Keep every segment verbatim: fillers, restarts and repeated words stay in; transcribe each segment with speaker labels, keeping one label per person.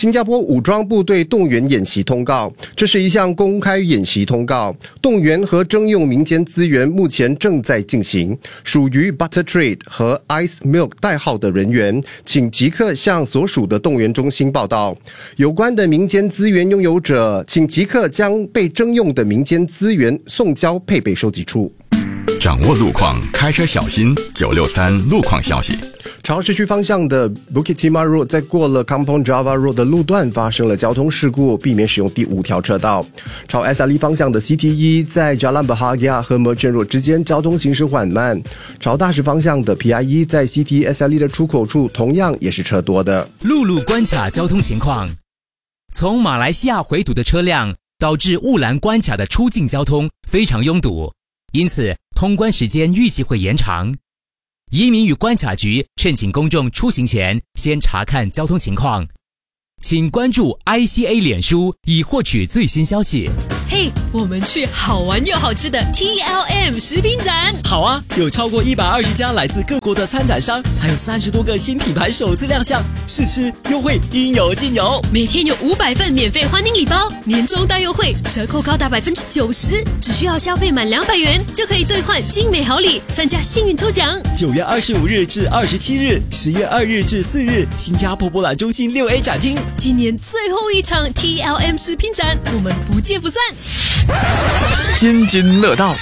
Speaker 1: 新加坡武装部队动员演习通告，这是一项公开演习通告，动员和征用民间资源目前正在进行。属于 Butter Trade 和 Ice Milk 代号的人员，请即刻向所属的动员中心报到。有关的民间资源拥有者，请即刻将被征用的民间资源送交配备收集处。
Speaker 2: 掌握路况，开车小心。九六三路况消息。
Speaker 1: 朝市区方向的 Bukit Timah Road 在过了 Kampong Java Road 的路段发生了交通事故，避免使用第五条车道。朝 S L E 方向的 C T 一 在 Jalan Bahagia 和 Merchant Road 之间交通行驶缓慢。朝大石方向的 P I 一 在 C T S L E 的出口处同样也是车多的。
Speaker 3: 陆路关卡交通情况，从马来西亚回堵的车辆导致雾兰关卡的出境交通非常拥堵，因此通关时间预计会延长。移民与关卡局劝请公众出行前先查看交通情况，请关注 I C A 脸书以获取最新消息。
Speaker 4: 嘿、hey, 我们去好玩又好吃的 T L M 食品展。
Speaker 5: 好啊，有超过一百二十家来自各国的参展商，还有三十多个新品牌首次亮相，试吃优惠应有尽有。
Speaker 4: 每天有五百份免费欢迎礼包，年终大优惠，折扣高达百分之九十，只需要消费满两百元就可以兑换精美好礼，参加幸运抽奖。
Speaker 5: 九月二十五日至二十七日，十月二日至四日，新加坡博览中心六 A 展厅，
Speaker 4: 今年最后一场 T L M 食品展，我们不见不散。
Speaker 6: 津津乐道。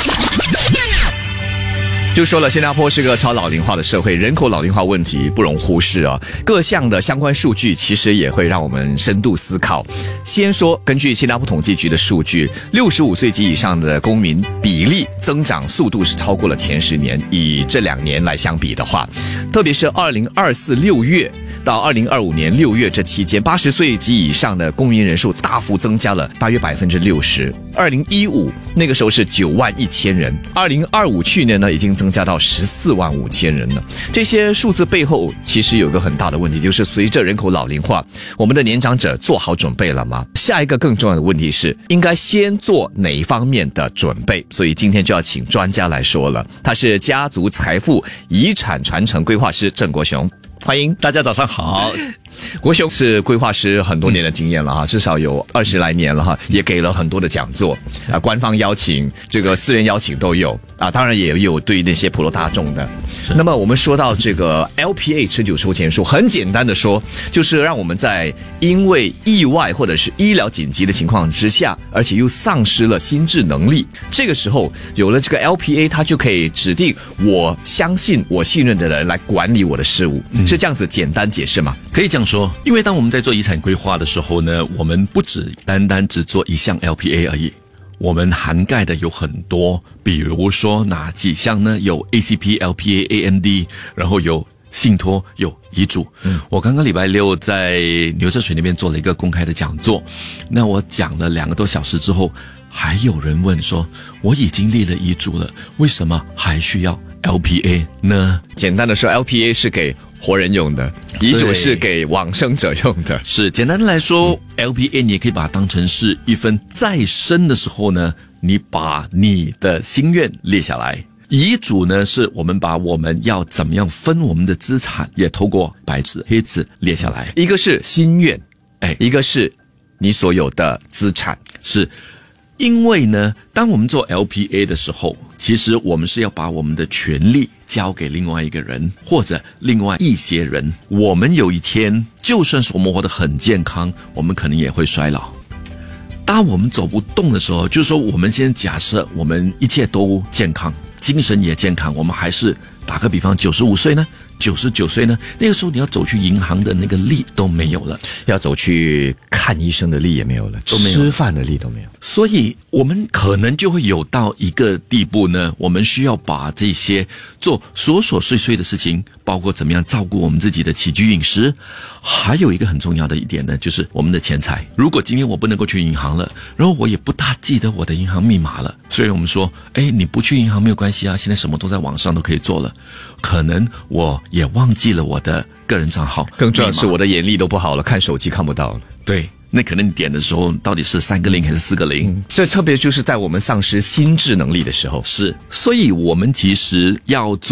Speaker 6: 就说了，新加坡是个超老龄化的社会，人口老龄化问题不容忽视啊。各项的相关数据其实也会让我们深度思考。先说，根据新加坡统计局的数据，六十五岁及以上的公民比例增长速度是超过了前十年。以这两年来相比的话，特别是二零二四六月到二零二五年六月这期间，八十岁及以上的公民人数大幅增加了大约百分之六十。二零一五那个时候是九万一千人，二零二五去年呢已经增加到十四万五千人了。这些数字背后其实有个很大的问题，就是随着人口老龄化，我们的年长者做好准备了吗？下一个更重要的问题是，应该先做哪一方面的准备？所以今天就要请专家来说了，他是家族财富遗产传承规划师郑国雄。欢迎
Speaker 7: 大家早上好。
Speaker 6: 国雄是规划师很多年的经验了哈，至少有二十来年了哈，也给了很多的讲座啊，官方邀请、这个私人邀请都有啊，当然也有对那些普罗大众的。那么我们说到这个 L P A 持久筹钱术，很简单的说，就是让我们在因为意外或者是医疗紧急的情况之下，而且又丧失了心智能力，这个时候有了这个 L P A， 它就可以指定我相信、我信任的人来管理我的事务，嗯、是这样子简单解释吗？
Speaker 7: 可以这样说，因为当我们在做遗产规划的时候呢，我们不只单单只做一项 L P A 而已，我们涵盖的有很多，比如说哪几项呢？有 A C P、L P A、A M D， 然后有信托，有遗嘱。嗯，我刚刚礼拜六在牛车水那边做了一个公开的讲座，那我讲了两个多小时之后，还有人问说，我已经立了遗嘱了，为什么还需要 L P A 呢？
Speaker 6: 简单的说 ，L P A 是给活人用的，遗嘱是给往生者用的。
Speaker 7: 是，简单的来说、嗯、L P A 你也可以把它当成是一份再生的时候呢，你把你的心愿列下来。遗嘱呢，是我们把我们要怎么样分我们的资产，也透过白纸黑字列下来。
Speaker 6: 一个是心愿，哎，一个是你所有的资产。
Speaker 7: 是，因为呢，当我们做 L P A 的时候，其实我们是要把我们的权利交给另外一个人，或者另外一些人。我们有一天，就算是我们活得很健康，我们可能也会衰老。当我们走不动的时候，就是说我们先假设我们一切都健康，精神也健康，我们还是打个比方九十五岁呢，九十九岁呢，那个时候你要走去银行的那个力都没有了，
Speaker 6: 要走去看医生的力也没有了，
Speaker 7: 都没有，
Speaker 6: 吃饭的力都没有。
Speaker 7: 所以我们可能就会有到一个地步呢，我们需要把这些做琐琐碎碎的事情，包括怎么样照顾我们自己的起居饮食，还有一个很重要的一点呢，就是我们的钱财。如果今天我不能够去银行了，然后我也不大记得我的银行密码了，虽然我们说，哎，你不去银行没有关系啊，现在什么都在网上都可以做了，可能我也忘记了我的个人账号，
Speaker 6: 更重要的是我的眼力都不好了，看手机看不到了。
Speaker 7: 对，那可能你点的时候到底是三个零还是四个零、嗯、
Speaker 6: 这特别就是在我们丧失心智能力的时候。
Speaker 7: 是，所以我们其实要做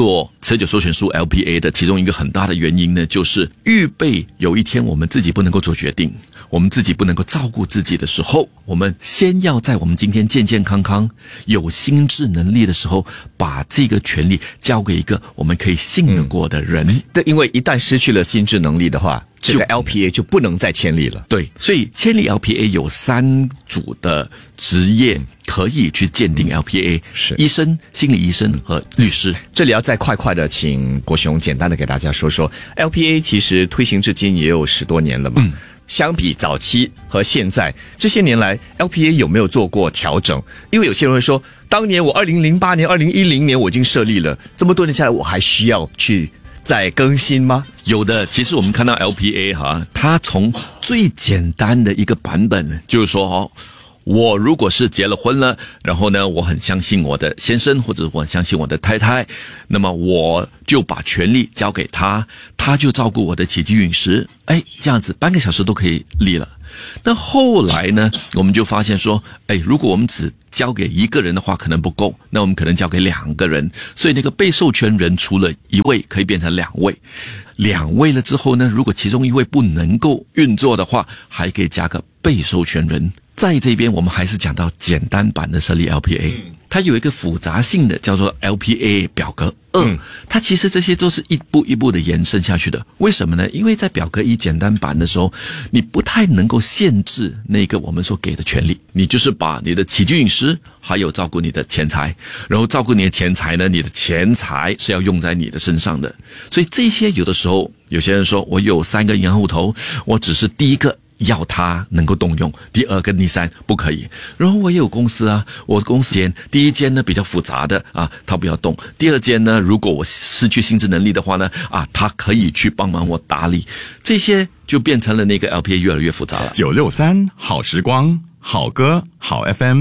Speaker 7: 持久授权书 L P A 的其中一个很大的原因呢，就是预备有一天我们自己不能够做决定，我们自己不能够照顾自己的时候，我们先要在我们今天健健康康有心智能力的时候，把这个权利交给一个我们可以信得过的人。
Speaker 6: 嗯、对，因为一旦失去了心智能力的话，这个 L P A 就不能再签立了。
Speaker 7: 对，所以签立 L P A 有三组的职业可以去鉴定 L P A，
Speaker 6: 是
Speaker 7: 医生、心理医生和律师。
Speaker 6: 这里要再快快的请国雄简单的给大家说说 L P A 其实推行至今也有十多年了嘛。嗯，相比早期和现在这些年来 L P A 有没有做过调整？因为有些人会说，当年我二零零八年、二零一零年我已经设立了，这么多年下来我还需要去再更新吗？
Speaker 7: 有的，其实我们看到 L P A 哈，它从最简单的一个版本，就是说哦，我如果是结了婚了，然后呢，我很相信我的先生，或者我很相信我的太太，那么我就把权利交给他，他就照顾我的起居饮食，哎，这样子半个小时都可以立了。那后来呢，我们就发现说，哎，如果我们只交给一个人的话可能不够，那我们可能交给两个人，所以那个被授权人除了一位可以变成两位，两位了之后呢，如果其中一位不能够运作的话，还可以加个被授权人。在这边我们还是讲到简单版的设立 L P A，嗯，它有一个复杂性的叫做 L P A 表格二，嗯，它其实这些都是一步一步的延伸下去的。为什么呢？因为在表格一简单版的时候，你不太能够限制那个我们所给的权利，你就是把你的起居饮食还有照顾你的钱财，然后照顾你的钱财呢，你的钱财是要用在你的身上的。所以这些有的时候有些人说，我有三个银行户头，我只是第一个要他能够动用，第二跟第三不可以。然后我也有公司啊，我公司间第一间呢比较复杂的啊，他不要动；第二间呢，如果我失去心智能力的话呢，啊，他可以去帮忙我打理。这些就变成了那个 L P A 越来越复杂了。
Speaker 2: 九六三好时光，好歌好 F M。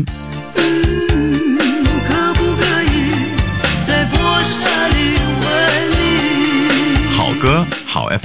Speaker 8: 可不可以在播沙里为你？
Speaker 2: 好歌好 F M。